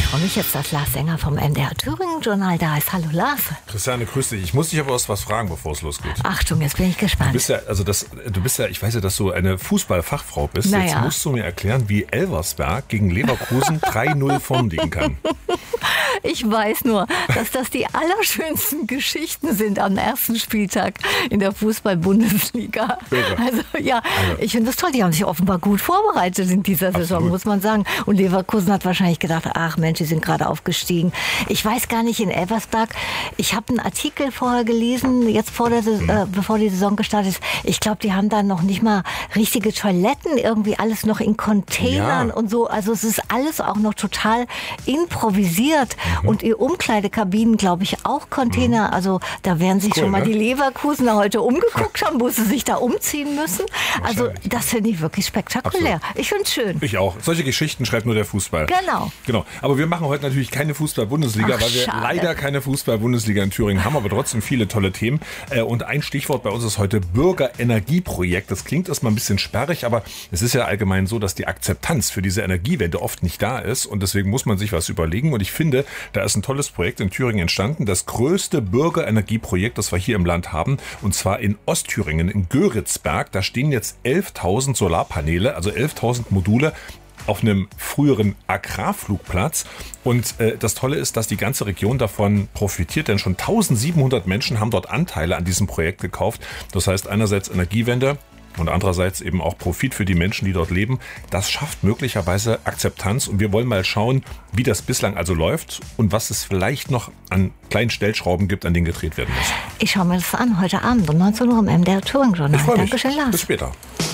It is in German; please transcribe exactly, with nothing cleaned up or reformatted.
freue mich jetzt, dass Lars Sänger vom M D R Thüringen Journal da ist. Hallo Lars. Christiane, grüß dich. Ich muss dich aber erst was fragen, bevor es losgeht. Achtung, jetzt bin ich gespannt. Du bist ja, also das, du bist ja, ich weiß ja, dass du eine Fußballfachfrau bist. Naja. Jetzt musst du mir erklären, wie Elversberg gegen Leverkusen drei null vorn liegen kann. Ich weiß nur, dass das die allerschönsten Geschichten sind am ersten Spieltag in der Fußball-Bundesliga. Also ja, ich finde das toll. Die haben sich offenbar gut vorbereitet in dieser Saison, Absolut. muss man sagen. Und Leverkusen hat wahrscheinlich gedacht, ach Mensch, die sind gerade aufgestiegen. Ich weiß gar nicht, in Elversberg, ich habe einen Artikel vorher gelesen, jetzt vor der, Mhm. äh, bevor die Saison gestartet ist. Ich glaube, die haben da noch nicht mal richtige Toiletten, irgendwie alles noch in Containern Ja. und so. Also es ist alles auch noch total improvisiert. Und die Umkleidekabinen, glaube ich, auch Container. Also da werden sich Cool, schon mal ne? die Leverkusener heute umgeguckt haben, wo sie sich da umziehen müssen. Also Wahrscheinlich. das finde ich wirklich spektakulär. Absolut. Ich finde es schön. Ich auch. Solche Geschichten schreibt nur der Fußball. Genau. Genau. Aber wir machen heute natürlich keine Fußball-Bundesliga, Ach, weil wir schade. leider keine Fußball-Bundesliga in Thüringen haben, aber trotzdem viele tolle Themen. Äh, Und ein Stichwort bei uns ist heute Bürgerenergieprojekt. Das klingt erstmal ein bisschen sperrig, aber es ist ja allgemein so, dass die Akzeptanz für diese Energiewende oft nicht da ist und deswegen muss man sich was überlegen. Und ich finde, da ist ein tolles Projekt in Thüringen entstanden. Das größte Bürgerenergieprojekt, das wir hier im Land haben, und zwar in Ostthüringen, in Göritzberg. Da stehen jetzt elftausend Solarpaneele, also elftausend Module auf einem früheren Agrarflugplatz. Und äh, das Tolle ist, dass die ganze Region davon profitiert, denn schon eintausendsiebenhundert Menschen haben dort Anteile an diesem Projekt gekauft. Das heißt einerseits Energiewende und andererseits eben auch Profit für die Menschen, die dort leben. Das schafft möglicherweise Akzeptanz und wir wollen mal schauen, wie das bislang also läuft und was es vielleicht noch an kleinen Stellschrauben gibt, an denen gedreht werden muss. Ich schaue mir das an heute Abend um neunzehn Uhr im M D R Thüringen Journal. Ich freue mich. Dankeschön, Lars. Bis später.